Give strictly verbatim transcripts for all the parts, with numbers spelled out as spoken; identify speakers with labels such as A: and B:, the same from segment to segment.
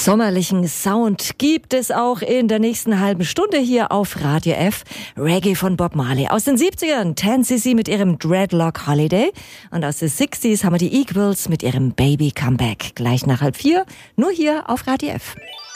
A: Sommerlichen Sound gibt es auch in der nächsten halben Stunde hier auf Radio F. Reggae von Bob Marley. Aus den siebzigern ten C C mit ihrem Dreadlock Holiday. Und aus den sechzigern haben wir die Equals mit ihrem Baby Comeback. Gleich nach halb vier, nur hier auf Radio F.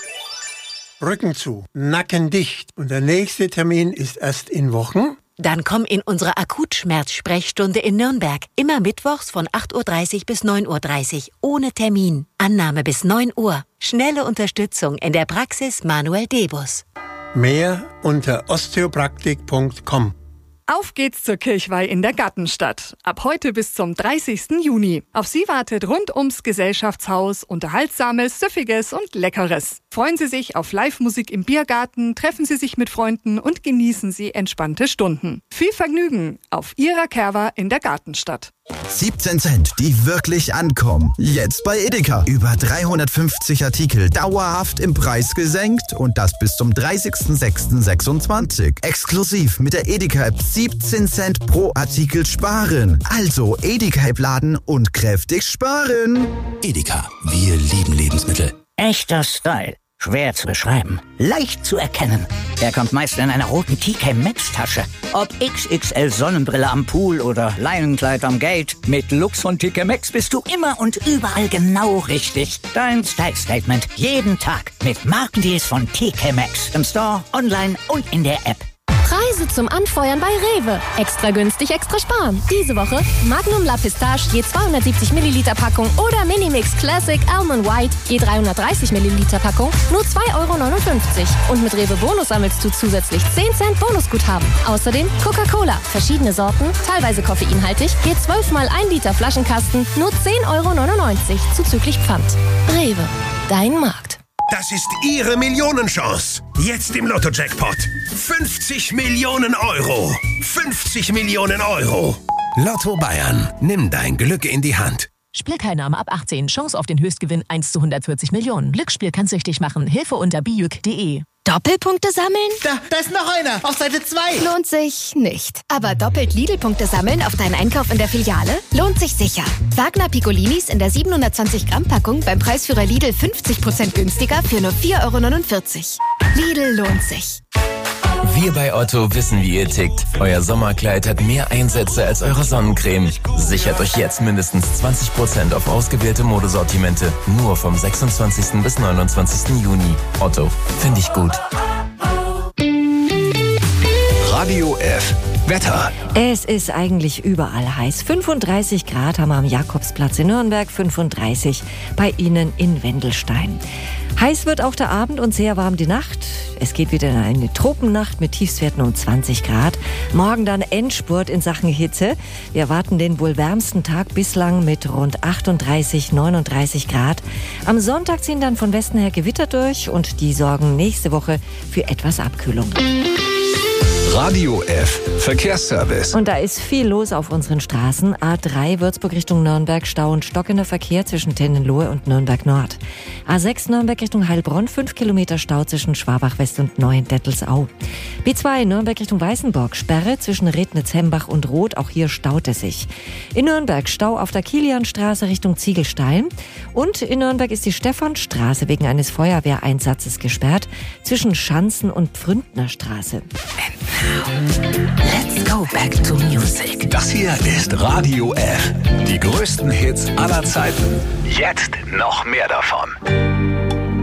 B: Rücken zu, Nacken dicht. Und der nächste Termin ist erst in Wochen.
C: Dann komm in unsere Akutschmerzsprechstunde in Nürnberg. Immer mittwochs von acht Uhr dreißig bis neun Uhr dreißig. Ohne Termin. Annahme bis neun Uhr. Schnelle Unterstützung in der Praxis Manuel Debus.
B: Mehr unter osteopraktik punkt com.
D: Auf geht's zur Kirchweih in der Gartenstadt. Ab heute bis zum dreißigsten Juni. Auf Sie wartet rund ums Gesellschaftshaus Unterhaltsames, Süffiges und Leckeres. Freuen Sie sich auf Live-Musik im Biergarten, treffen Sie sich mit Freunden und genießen Sie entspannte Stunden. Viel Vergnügen auf Ihrer Kerwa in der Gartenstadt.
E: siebzehn Cent, die wirklich ankommen. Jetzt bei Edeka. Über dreihundertfünfzig Artikel dauerhaft im Preis gesenkt und das bis zum dreißigsten sechsten sechsundzwanzig. Exklusiv mit der Edeka-App siebzehn Cent pro Artikel sparen. Also Edeka-App laden und kräftig sparen.
F: Edeka, wir lieben Lebensmittel.
G: Echter Style. Schwer zu beschreiben, leicht zu erkennen. Er kommt meist in einer roten T K Maxx Tasche. Ob X X L Sonnenbrille am Pool oder Leinenkleid am Gate, mit Lux von T K Maxx bist du immer und überall genau richtig. Dein Style Statement jeden Tag mit Markendeals von T K Maxx. Im Store, online und in der App.
H: Preise zum Anfeuern bei Rewe. Extra günstig, extra sparen. Diese Woche Magnum La Pistache je zweihundertsiebzig Milliliter Packung oder Minimix Classic Almond White je dreihundertdreißig Milliliter Packung nur zwei Euro neunundfünfzig. Und mit Rewe Bonus sammelst du zusätzlich zehn Cent Bonusguthaben. Außerdem Coca-Cola, verschiedene Sorten, teilweise koffeinhaltig, je zwölf mal ein Liter Flaschenkasten nur zehn Euro neunundneunzig zuzüglich Pfand. Rewe, dein Markt.
I: Das ist Ihre Millionenchance. Jetzt im Lotto-Jackpot. fünfzig Millionen Euro. fünfzig Millionen Euro. Lotto Bayern. Nimm dein Glück in die Hand.
J: Spielteilnahme ab achtzehn. Chance auf den Höchstgewinn eins zu hundertvierzig Millionen. Glücksspiel kann süchtig machen. Hilfe unter bijuk punkt de.
H: Doppelpunkte sammeln?
K: Da, da ist noch einer. Auf Seite zwei.
H: Lohnt sich nicht. Aber doppelt Lidl-Punkte sammeln auf deinen Einkauf in der Filiale? Lohnt sich sicher. Wagner Piccolinis in der siebenhundertzwanzig Gramm Packung beim Preisführer Lidl fünfzig Prozent günstiger für nur vier Euro neunundvierzig. Lidl lohnt sich.
L: Wir bei Otto wissen, wie ihr tickt. Euer Sommerkleid hat mehr Einsätze als eure Sonnencreme. Sichert euch jetzt mindestens zwanzig Prozent auf ausgewählte Modesortimente. Nur vom sechsundzwanzigsten bis neunundzwanzigsten Juni. Otto, finde ich gut.
I: Radio F. Wetter.
A: Es ist eigentlich überall heiß. fünfunddreißig Grad haben wir am Jakobsplatz in Nürnberg, fünfunddreißig bei Ihnen in Wendelstein. Heiß wird auch der Abend und sehr warm die Nacht. Es geht wieder in eine Tropennacht mit Tiefstwerten um zwanzig Grad. Morgen dann Endspurt in Sachen Hitze. Wir erwarten den wohl wärmsten Tag bislang mit rund achtunddreißig, neununddreißig Grad. Am Sonntag ziehen dann von Westen her Gewitter durch und die sorgen nächste Woche für etwas Abkühlung.
I: Radio F. Verkehrsservice.
A: Und da ist viel los auf unseren Straßen. A drei Würzburg Richtung Nürnberg, Stau und stockender Verkehr zwischen Tennenlohe und Nürnberg Nord. A sechs Nürnberg Richtung Heilbronn, fünf Kilometer Stau zwischen Schwabach West und Neuendettelsau. B zwei Nürnberg Richtung Weißenburg, Sperre zwischen Rednitz-Hembach und Roth, auch hier staut es sich. In Nürnberg Stau auf der Kilianstraße Richtung Ziegelstein. Und in Nürnberg ist die Stephanstraße wegen eines Feuerwehreinsatzes gesperrt zwischen Schanzen und Pfründnerstraße.
C: Let's go back to music.
I: Das hier ist Radio F. Die größten Hits aller Zeiten. Jetzt noch mehr davon.